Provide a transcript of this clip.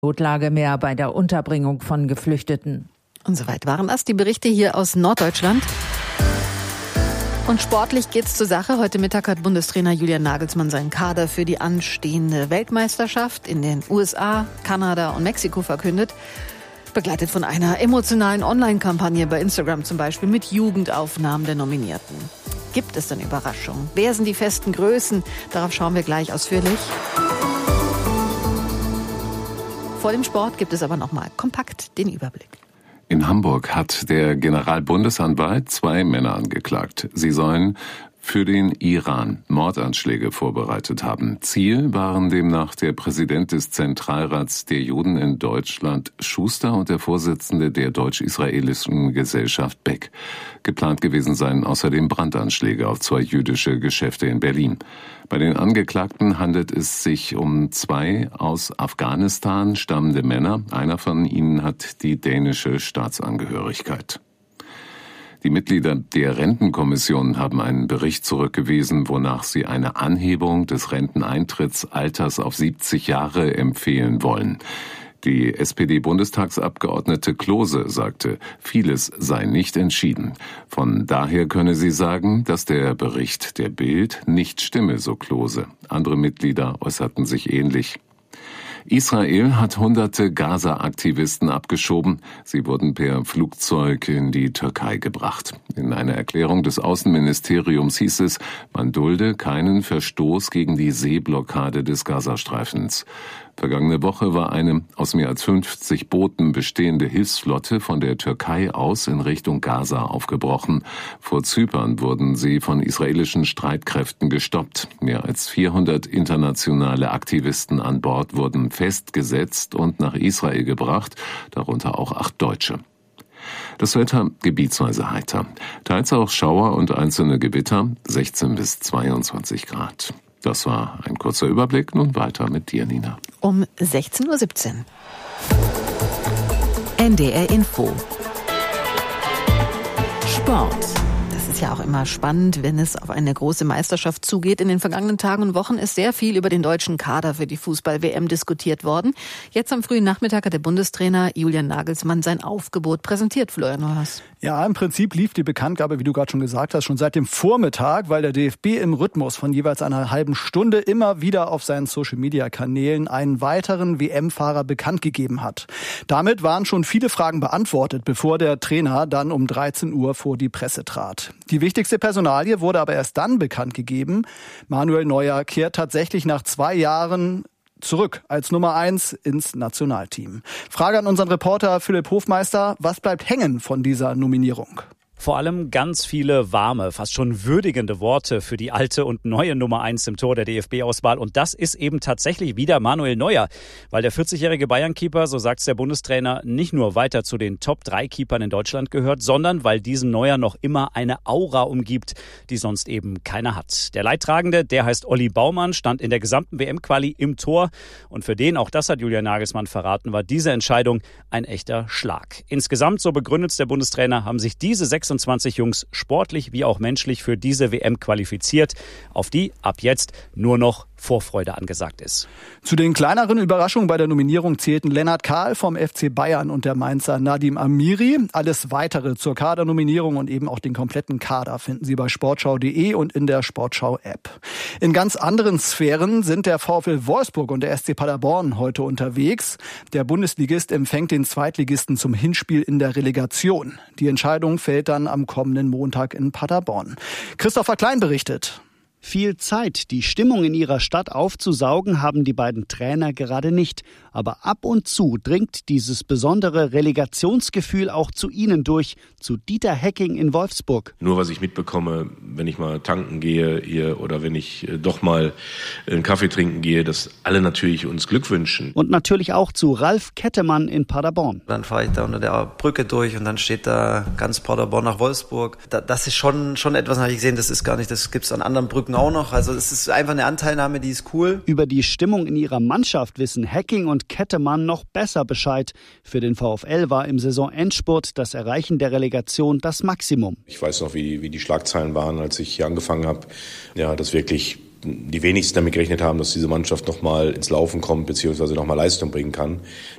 Notlage mehr bei der Unterbringung von Geflüchteten. Und soweit waren das die Berichte hier aus Norddeutschland. Und sportlich geht's zur Sache. Heute Mittag hat Bundestrainer Julian Nagelsmann seinen Kader für die anstehende Weltmeisterschaft in den USA, Kanada und Mexiko verkündet. Begleitet von einer emotionalen Online-Kampagne bei Instagram zum Beispiel mit Jugendaufnahmen der Nominierten. Gibt es denn Überraschungen? Wer sind die festen Größen? Darauf schauen wir gleich ausführlich. Vor dem Sport gibt es aber nochmal kompakt den Überblick. In Hamburg hat der Generalbundesanwalt 2 Männer angeklagt. Sie sollen für den Iran Mordanschläge vorbereitet haben. Ziel waren demnach der Präsident des Zentralrats der Juden in Deutschland, Schuster, und der Vorsitzende der deutsch-israelischen Gesellschaft, Beck. Geplant gewesen seien außerdem Brandanschläge auf 2 jüdische Geschäfte in Berlin. Bei den Angeklagten handelt es sich um 2 aus Afghanistan stammende Männer. Einer von ihnen hat die dänische Staatsangehörigkeit. Die Mitglieder der Rentenkommission haben einen Bericht zurückgewiesen, wonach sie eine Anhebung des Renteneintrittsalters auf 70 Jahre empfehlen wollen. Die SPD-Bundestagsabgeordnete Klose sagte, vieles sei nicht entschieden. Von daher könne sie sagen, dass der Bericht der Bild nicht stimme, so Klose. Andere Mitglieder äußerten sich ähnlich. Israel hat hunderte Gaza-Aktivisten abgeschoben. Sie wurden per Flugzeug in die Türkei gebracht. In einer Erklärung des Außenministeriums hieß es, man dulde keinen Verstoß gegen die Seeblockade des Gazastreifens. Vergangene Woche war eine aus mehr als 50 Booten bestehende Hilfsflotte von der Türkei aus in Richtung Gaza aufgebrochen. Vor Zypern wurden sie von israelischen Streitkräften gestoppt. Mehr als 400 internationale Aktivisten an Bord wurden festgesetzt und nach Israel gebracht, darunter auch 8 Deutsche. Das Wetter gebietsweise heiter. Teils auch Schauer und einzelne Gewitter, 16 bis 22 Grad. Das war ein kurzer Überblick. Nun weiter mit dir, Nina. Um 16.17 Uhr. NDR Info. Sport. Das ist ja auch immer spannend, wenn es auf eine große Meisterschaft zugeht. In den vergangenen Tagen und Wochen ist sehr viel über den deutschen Kader für die Fußball-WM diskutiert worden. Jetzt am frühen Nachmittag hat der Bundestrainer Julian Nagelsmann sein Aufgebot präsentiert, Florian Neuhaus. Ja, im Prinzip lief die Bekanntgabe, wie du gerade schon gesagt hast, schon seit dem Vormittag, weil der DFB im Rhythmus von jeweils einer halben Stunde immer wieder auf seinen Social-Media-Kanälen einen weiteren WM-Fahrer bekannt gegeben hat. Damit waren schon viele Fragen beantwortet, bevor der Trainer dann um 13 Uhr vor die Presse trat. Die wichtigste Personalie wurde aber erst dann bekannt gegeben. Manuel Neuer kehrt tatsächlich nach 2 Jahren zurück als Nummer 1 ins Nationalteam. Frage an unseren Reporter Philipp Hofmeister, was bleibt hängen von dieser Nominierung? Vor allem ganz viele warme, fast schon würdigende Worte für die alte und neue Nummer 1 im Tor der DFB-Auswahl. Und das ist eben tatsächlich wieder Manuel Neuer. Weil der 40-jährige Bayern-Keeper, so sagt's der Bundestrainer, nicht nur weiter zu den Top-3-Keepern in Deutschland gehört, sondern weil diesem Neuer noch immer eine Aura umgibt, die sonst eben keiner hat. Der Leidtragende, der heißt Olli Baumann, stand in der gesamten WM-Quali im Tor. Und für den, auch das hat Julian Nagelsmann verraten, war diese Entscheidung ein echter Schlag. Insgesamt, so begründet der Bundestrainer, haben sich diese 26 Jungs sportlich wie auch menschlich für diese WM qualifiziert, auf die ab jetzt nur noch Vorfreude angesagt ist. Zu den kleineren Überraschungen bei der Nominierung zählten Lennart Kahl vom FC Bayern und der Mainzer Nadim Amiri. Alles Weitere zur Kadernominierung und eben auch den kompletten Kader finden Sie bei sportschau.de und in der Sportschau-App. In ganz anderen Sphären sind der VfL Wolfsburg und der SC Paderborn heute unterwegs. Der Bundesligist empfängt den Zweitligisten zum Hinspiel in der Relegation. Die Entscheidung fällt dann am kommenden Montag in Paderborn. Christopher Klein berichtet. Viel Zeit, die Stimmung in ihrer Stadt aufzusaugen, haben die beiden Trainer gerade nicht. Aber ab und zu dringt dieses besondere Relegationsgefühl auch zu ihnen durch, zu Dieter Hecking in Wolfsburg. Nur was ich mitbekomme, wenn ich mal tanken gehe hier oder wenn ich doch mal einen Kaffee trinken gehe, dass alle natürlich uns Glück wünschen. Und natürlich auch zu Ralf Kettemann in Paderborn. Dann fahre ich da unter der Brücke durch und dann steht da ganz Paderborn nach Wolfsburg. Das ist schon etwas, habe ich gesehen, das gibt's an anderen Brücken auch noch. Also es ist einfach eine Anteilnahme, die ist cool. Über die Stimmung in ihrer Mannschaft wissen Hecking und Kettemann noch besser Bescheid. Für den VfL war im Saisonendspurt das Erreichen der Relegation das Maximum. Ich weiß noch, wie die Schlagzeilen waren, als ich hier angefangen habe. Ja, dass wirklich die wenigsten damit gerechnet haben, dass diese Mannschaft nochmal ins Laufen kommt, beziehungsweise nochmal Leistung bringen kann.